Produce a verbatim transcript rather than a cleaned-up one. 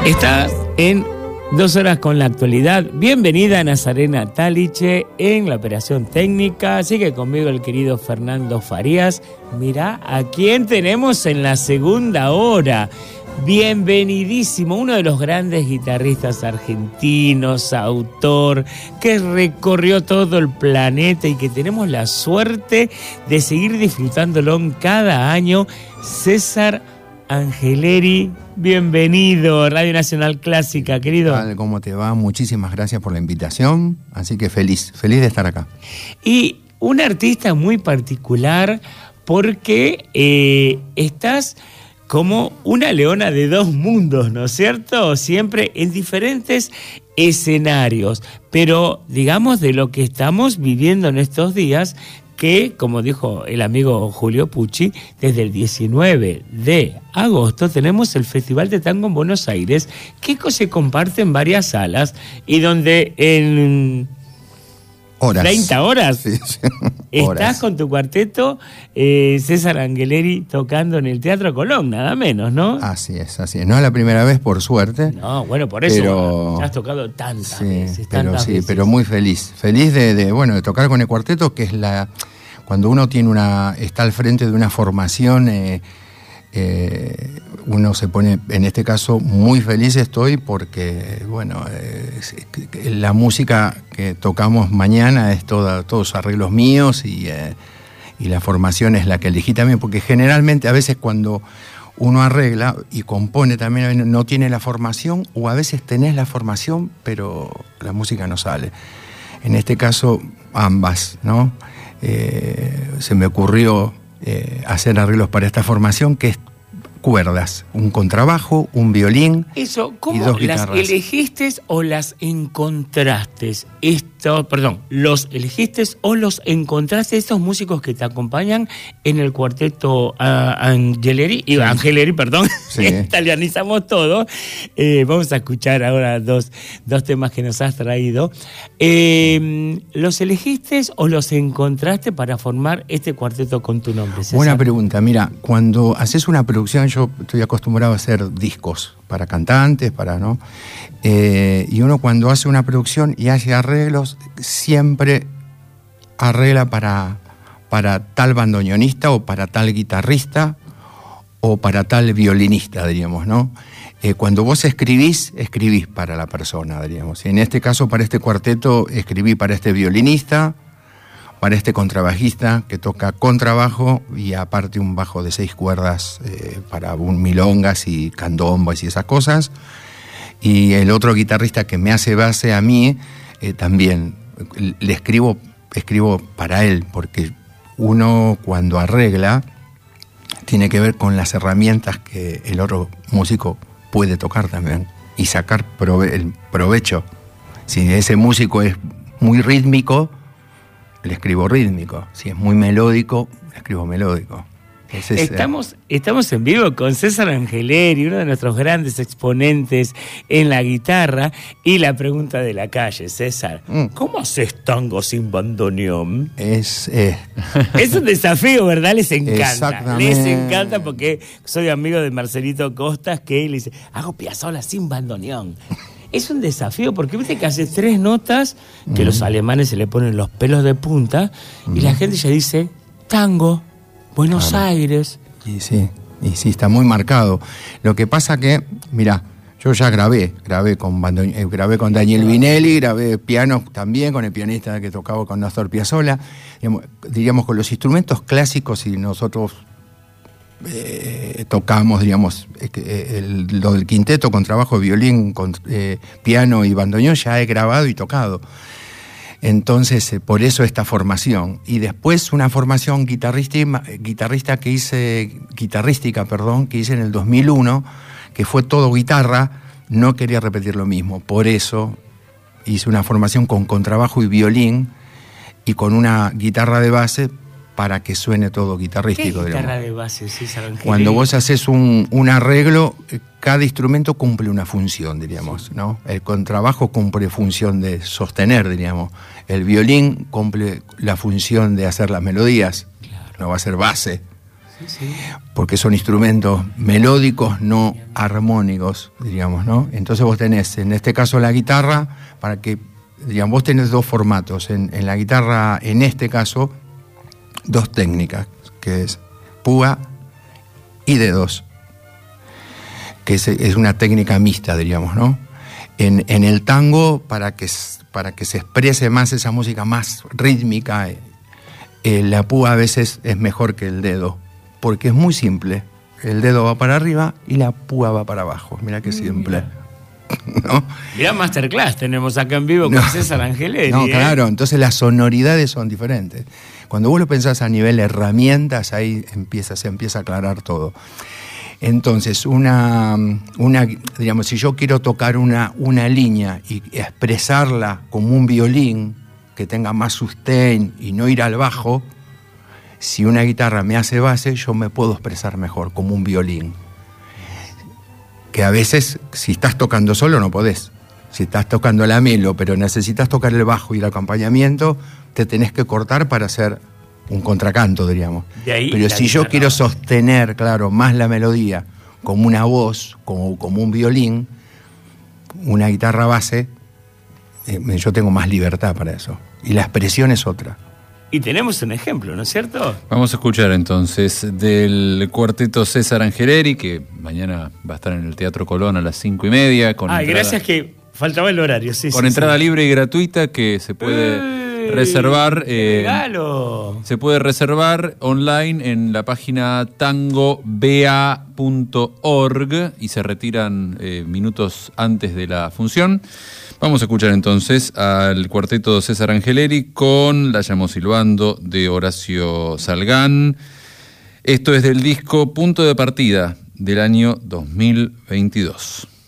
Estás en Dos Horas con la Actualidad. Bienvenida Nazarena Taliche en la operación técnica. Sigue conmigo el querido Fernando Farías. Mirá a quién tenemos en la segunda hora. Bienvenidísimo, uno de los grandes guitarristas argentinos, autor, que recorrió todo el planeta y que tenemos la suerte de seguir disfrutándolo cada año, César Angeleri. Bienvenido, Radio Nacional Clásica, querido. ¿Cómo te va? Muchísimas gracias por la invitación, así que feliz, feliz de estar acá. Y un artista muy particular porque eh, estás como una leona de dos mundos, ¿no es cierto? Siempre en diferentes escenarios, pero digamos de lo que estamos viviendo en estos días, que, como dijo el amigo Julio Pucci, desde el diecinueve de agosto tenemos el Festival de Tango en Buenos Aires, que se comparte en varias salas y donde en horas. treinta horas Sí, sí. estás Horas. con tu cuarteto, eh, César Angeleri, tocando en el Teatro Colón, nada menos, ¿no? Así es, así es. No es la primera vez, por suerte. No, bueno, por eso pero, ya has tocado tantas sí, veces, pero tantas sí, veces. pero muy feliz. Feliz de, de, bueno, de tocar con el cuarteto, que es la... Cuando uno tiene una, está al frente de una formación, eh, eh, uno se pone, en este caso, muy feliz estoy porque, bueno, eh, la música que tocamos mañana es toda, todos arreglos míos y, eh, y la formación es la que elegí también, porque generalmente a veces cuando uno arregla y compone también no tiene la formación, o a veces tenés la formación pero la música no sale. En este caso, ambas, ¿no? Eh, se me ocurrió eh, hacer arreglos para esta formación, que es cuerdas, un contrabajo, un violín. Eso, y ¿cómo dos las guitarras. elegiste o las encontraste? Esto, perdón, ¿los elegiste o los encontraste estos músicos que te acompañan en el cuarteto uh, Angeleri? Y Sí. Angeleri, perdón, Sí. italianizamos todo. Eh, vamos a escuchar ahora dos, dos temas que nos has traído. Eh, ¿Los elegiste o los encontraste para formar este cuarteto con tu nombre, César? Buena pregunta. Mira, cuando haces una producción, yo estoy acostumbrado a hacer discos para cantantes, para, ¿no? Eh, y uno cuando hace una producción y hace arreglos, siempre arregla para, para tal bandoneonista o para tal guitarrista o para tal violinista, diríamos, ¿no? Eh, cuando vos escribís, escribís para la persona, diríamos. En este caso, para este cuarteto, escribí para este violinista, para este contrabajista que toca contrabajo y aparte un bajo de seis cuerdas eh, para un milongas y candombas y esas cosas. Y el otro guitarrista que me hace base a mí, eh, también le escribo, escribo para él, porque uno cuando arregla tiene que ver con las herramientas que el otro músico puede tocar también y sacar prove- el provecho. Si ese músico es muy rítmico, le escribo rítmico. Si es muy melódico, le escribo melódico. Ese es, Estamos, estamos en vivo con César Angeleri, uno de nuestros grandes exponentes en la guitarra. Y la pregunta de la calle, César, Mm. ¿cómo haces tango sin bandoneón? Es, eh, Es un desafío, ¿verdad? Les encanta. Exactamente. Les encanta porque soy amigo de Marcelito Costas, que él dice, hago piazzolla sin bandoneón. Es un desafío porque viste que hace tres notas que mm. los alemanes se le ponen los pelos de punta mm. y la gente ya dice, tango, Buenos claro. Aires. Y sí, y sí, está muy marcado. Lo que pasa que, mirá, yo ya grabé, grabé con, bandone- eh, grabé con Daniel Vinelli, grabé piano también con el pianista que tocaba con Astor Piazzolla. Digamos, diríamos, con los instrumentos clásicos y nosotros eh, tocamos, diríamos, eh, el, lo del quinteto con trabajo de violín, con eh, piano y bandoneón, ya he grabado y tocado. Entonces, eh, por eso esta formación. Y después una formación guitarrista, guitarrista que hice, guitarrística, perdón, que hice en el dos mil uno, que fue todo guitarra, no quería repetir lo mismo. Por eso hice una formación con contrabajo y violín y con una guitarra de base para que suene todo guitarrístico. ¿Qué guitarra digamos. de base, César Angeleri? Cuando vos haces un, un arreglo, cada instrumento cumple una función, diríamos, sí. ¿no? El contrabajo cumple función de sostener, diríamos. El violín cumple la función de hacer las melodías, claro. No va a ser base. sí. Porque son instrumentos melódicos, no armónicos, diríamos, ¿no? Entonces vos tenés, en este caso la guitarra, para que, digamos, vos tenés dos formatos. En, en la guitarra, en este caso, dos técnicas, que es púa y dedos, que es, es una técnica mixta, diríamos, ¿no? En, en el tango, para que, para que se exprese más esa música más rítmica, eh, la púa a veces es mejor que el dedo, porque es muy simple. El dedo va para arriba y la púa va para abajo. Mirá qué simple. ¿No? Mirá Masterclass tenemos acá en vivo con no, César Angeleri. No, ¿eh? Claro, entonces las sonoridades son diferentes. Cuando vos lo pensás a nivel de herramientas, ahí empieza, se empieza a aclarar todo. Entonces, una, una, digamos, si yo quiero tocar una, una línea y expresarla como un violín, que tenga más sustain y no ir al bajo, si una guitarra me hace base, yo me puedo expresar mejor como un violín. Que a veces, si estás tocando solo, no podés. Si estás tocando la melo, pero necesitas tocar el bajo y el acompañamiento, te tenés que cortar para hacer un contracanto, diríamos. De ahí, pero si yo quiero sostener, claro, más la melodía, como una voz, como, como un violín, una guitarra base, eh, yo tengo más libertad para eso. Y la expresión es otra. Y tenemos un ejemplo, ¿no es cierto? Vamos a escuchar entonces del cuarteto César Angeleri, que mañana va a estar en el Teatro Colón a las cinco y media. Con Ay, entrada, gracias que faltaba el horario, sí. Con sí, entrada sí. libre y gratuita que se puede ¡Ey! reservar. ¡Qué Eh, regalo! se puede reservar online en la página tango b a punto org y se retiran eh, minutos antes de la función. Vamos a escuchar entonces al cuarteto César Angeleri con La llamó silbando de Horacio Salgán. Esto es del disco Punto de Partida del año dos mil veintidós.